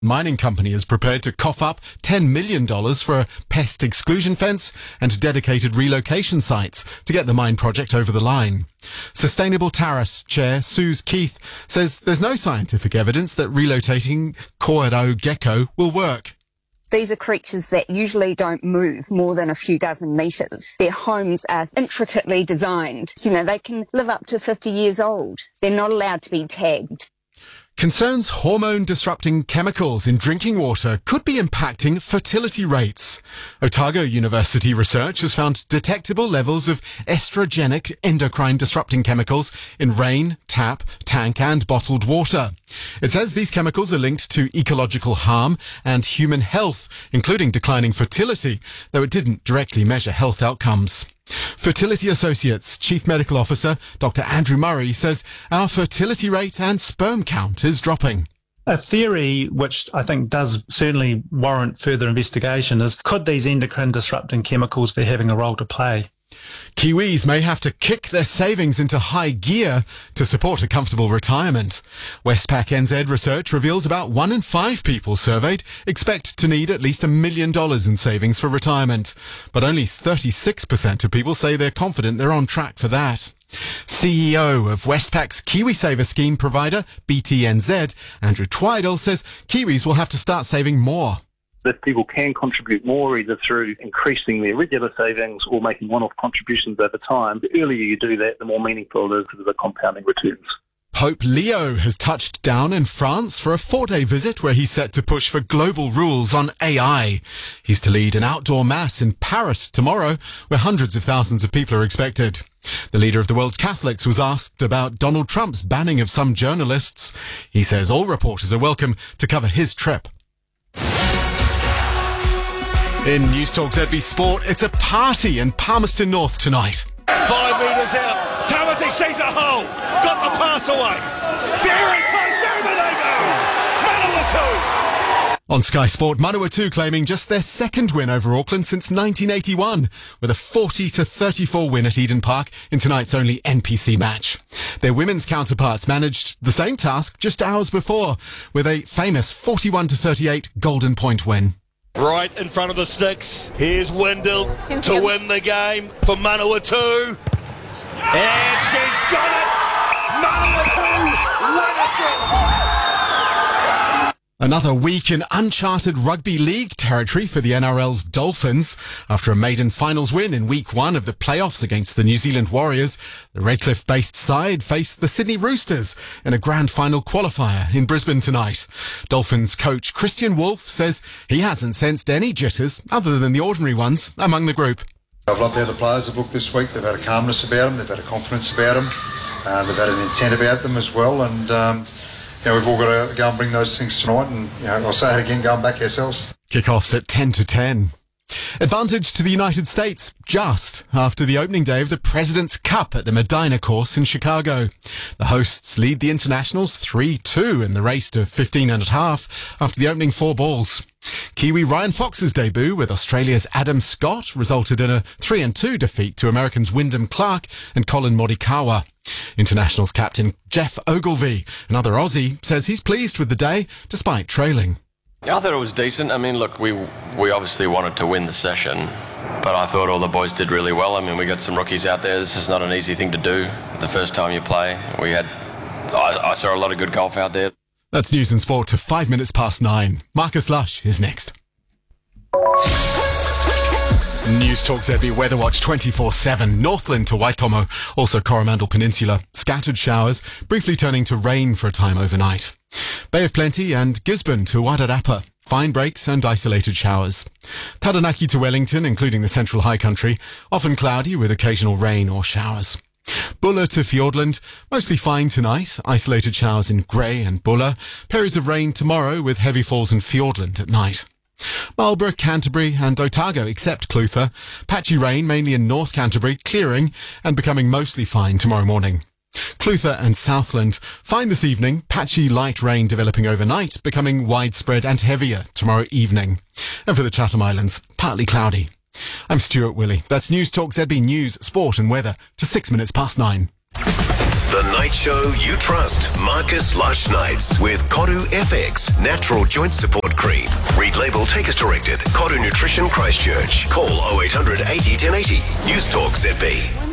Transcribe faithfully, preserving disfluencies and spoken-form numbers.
Mining company is prepared to cough up ten million dollars for a pest exclusion fence and dedicated relocation sites to get the mine project over the line. Sustainable Taras Chair Suze Keith says there's no scientific evidence that relocating Koiro gecko will work. These are creatures that usually don't move more than a few dozen metres. Their homes are intricately designed. You know, they can live up to fifty years old. They're not allowed to be tagged. Concerns hormone-disrupting chemicals in drinking water could be impacting fertility rates. Otago University research has found detectable levels of estrogenic endocrine-disrupting chemicals in rain, tap, tank and bottled water. It says these chemicals are linked to ecological harm and human health, including declining fertility, though it didn't directly measure health outcomes. Fertility Associates Chief Medical Officer Doctor Andrew Murray says our fertility rate and sperm count is dropping. A theory which I think does certainly warrant further investigation is, could these endocrine disrupting chemicals be having a role to play? Kiwis may have to kick their savings into high gear to support a comfortable retirement. Westpac N Z research reveals about one in five people surveyed expect to need at least a million dollars in savings for retirement. But only thirty-six percent of people say they're confident they're on track for that. C E O of Westpac's KiwiSaver scheme provider, B T N Z, Andrew Twidell, says Kiwis will have to start saving more. If people can contribute more, either through increasing their regular savings or making one-off contributions over time, the earlier you do that, the more meaningful it is to the compounding returns. Pope Leo has touched down in France for a four-day visit where he's set to push for global rules on A I. He's to lead an outdoor mass in Paris tomorrow, where hundreds of thousands of people are expected. The leader of the world's Catholics was asked about Donald Trump's banning of some journalists. He says all reporters are welcome to cover his trip. In News Talk Z B Sport, it's a party in Palmerston North tonight. Five metres out, Tamati sees a hole, got the pass away. Very close, over they go. Manawatu. On Sky Sport, Manawatu claiming just their second win over Auckland since nineteen eighty-one, with a forty to thirty-four win at Eden Park in tonight's only N P C match. Their women's counterparts managed the same task just hours before, with a famous forty-one to thirty-eight Golden Point win. Right in front of the sticks, here's Wendell to win the game for Manawatu. And she's got it! Manawatu win it! Another week in uncharted rugby league territory for the N R L's Dolphins. After a maiden finals win in week one of the playoffs against the New Zealand Warriors, the Redcliffe-based side faced the Sydney Roosters in a grand final qualifier in Brisbane tonight. Dolphins coach Christian Wolf says he hasn't sensed any jitters other than the ordinary ones among the group. I've loved how the players have looked this week. They've had a calmness about them, they've had a confidence about them, uh, they've had an intent about them as well, and um, you know, we've all got to go and bring those things tonight, and you know, I'll say it again, go and back ourselves. Kick-offs at ten to ten. Advantage to the United States just after the opening day of the President's Cup at the Medina course in Chicago. The hosts lead the internationals three two in the race to fifteen and a half after the opening four balls. Kiwi Ryan Fox's debut with Australia's Adam Scott resulted in a three and two defeat to Americans Wyndham Clark and Colin Morikawa. Internationals captain Jeff Ogilvy, another Aussie, says he's pleased with the day despite trailing. Yeah, I thought it was decent. I mean, look, we we obviously wanted to win the session, but I thought all the boys did really well. I mean, we got some rookies out there. This is not an easy thing to do the first time you play. We had, I, I saw a lot of good golf out there. That's news and sport to five minutes past nine. Marcus Lush is next. News Talk Z B Weather Watch twenty-four seven. Northland to Waitomo, also Coromandel Peninsula. Scattered showers, briefly turning to rain for a time overnight. Bay of Plenty and Gisborne to Wairarapa. Fine breaks and isolated showers. Taranaki to Wellington, including the central high country. Often cloudy with occasional rain or showers. Bulla to Fiordland, mostly fine tonight. Isolated showers in Grey and Bulla. Periods of rain tomorrow with heavy falls in Fiordland at night. Marlborough, Canterbury and Otago except Clutha. Patchy rain mainly in North Canterbury, clearing and becoming mostly fine tomorrow morning. Clutha and Southland, fine this evening, patchy light rain developing overnight, becoming widespread and heavier tomorrow evening. And for the Chatham Islands, partly cloudy. I'm Stuart Willey. That's News Talk Z B News, Sport and Weather to six minutes past nine. The night show you trust. Marcus Lush Nights with Kodu F X Natural Joint Support Cream. Read label, take as directed. Kodu Nutrition Christchurch. Call oh eight hundred eighty ten eighty. News Talk Z B.